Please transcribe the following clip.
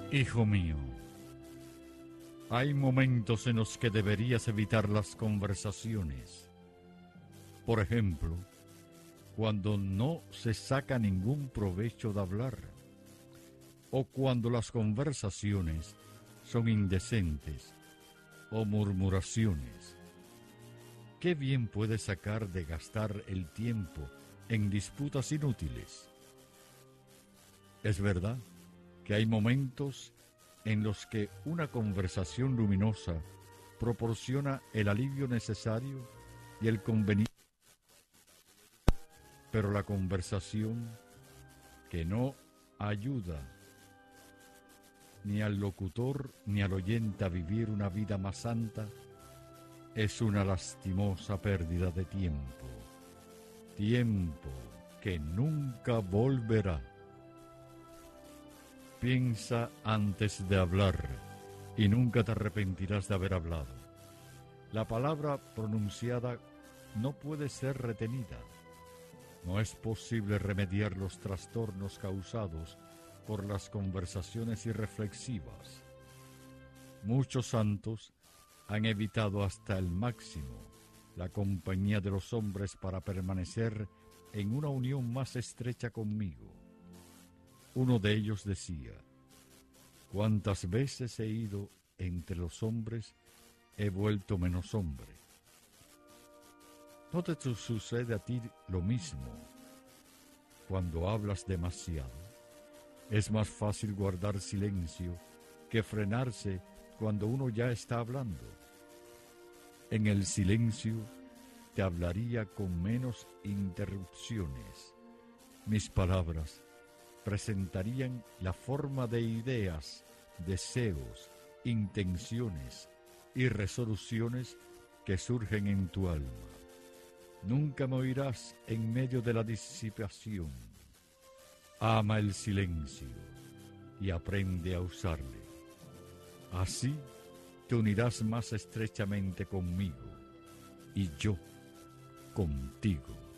Hijo mío, hay momentos en los que deberías evitar las conversaciones. Por ejemplo, cuando no se saca ningún provecho de hablar, o cuando las conversaciones son indecentes o murmuraciones. ¿Qué bien puedes sacar de gastar el tiempo en disputas inútiles? Es verdad que hay momentos en los que una conversación luminosa proporciona el alivio necesario y el conveniente, pero la conversación que no ayuda ni al locutor ni al oyente a vivir una vida más santa es una lastimosa pérdida de tiempo, tiempo que nunca volverá. Piensa antes de hablar y nunca te arrepentirás de haber hablado. La palabra pronunciada no puede ser retenida. No es posible remediar los trastornos causados por las conversaciones irreflexivas. Muchos santos han evitado hasta el máximo la compañía de los hombres para permanecer en una unión más estrecha conmigo. Uno de ellos decía: «Cuántas veces he ido entre los hombres, he vuelto menos hombre». ¿No te sucede a ti lo mismo? Cuando hablas demasiado, es más fácil guardar silencio que frenarse cuando uno ya está hablando. En el silencio te hablaría con menos interrupciones. Mis palabras presentarían la forma de ideas, deseos, intenciones y resoluciones que surgen en tu alma. Nunca me oirás en medio de la disipación. Ama el silencio y aprende a usarle. Así te unirás más estrechamente conmigo y yo contigo.